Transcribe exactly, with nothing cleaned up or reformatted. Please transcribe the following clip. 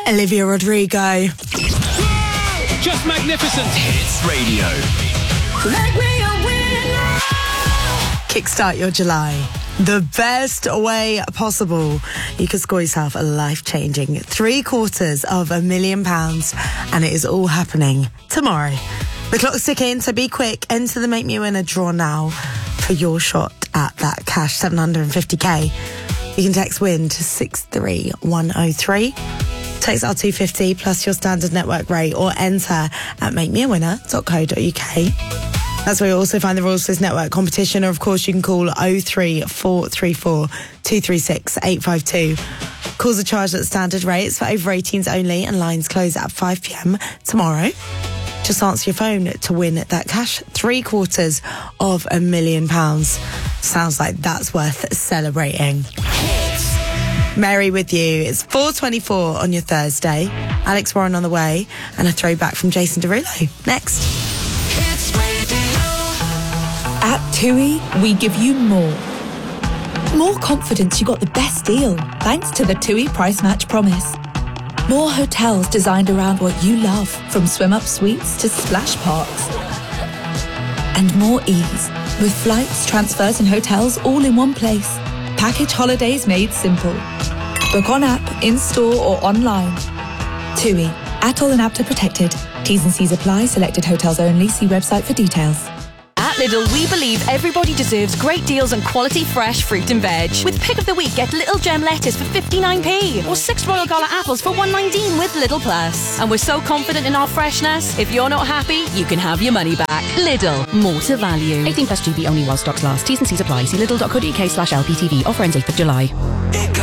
Olivia Rodrigo. Just magnificent. Hits Radio. Make me a winner. Kickstart your July the best way possible. You could score yourself a life-changing three quarters of a million pounds, and it is all happening tomorrow. The clock's ticking, so be quick. Enter the Make Me a Winner draw now for your shot at that cash, seven hundred fifty k. You can text WIN to six three one oh three. Text R two fifty plus your standard network rate, or enter at make me a winner dot co dot uk. That's where you'll also find the rules for this network competition, or of course you can call oh three four three four two three six eight five two. Calls are charged at the standard rates for over eighteens only, and lines close at five p.m. tomorrow. Just answer your phone to win that cash, three quarters of a million pounds. Sounds like that's worth celebrating. Mary with you. It's four twenty-four on your Thursday. Alex Warren on the way, and a throwback from Jason Derulo next. At TUI, we give you more. More confidence you got the best deal, thanks to the TUI Price Match Promise. More hotels designed around what you love, from swim-up suites to splash parks. And more ease, with flights, transfers and hotels all in one place. Package holidays made simple. Book on app, in-store or online. TUI. Atoll and APTA protected. T's and C's apply. Selected hotels only. See website for details. At Lidl, we believe everybody deserves great deals on quality fresh fruit and veg. With Pick of the Week, get Little Gem lettuce for fifty-nine p, or six Royal Gala apples for one nineteen with Lidl Plus. And we're so confident in our freshness, if you're not happy, you can have your money back. Lidl, more to value. eighteen plus G B only while stocks last. T's and C's apply. See lidl dot co dot uk slash L P T V. Offer ends eighth of July.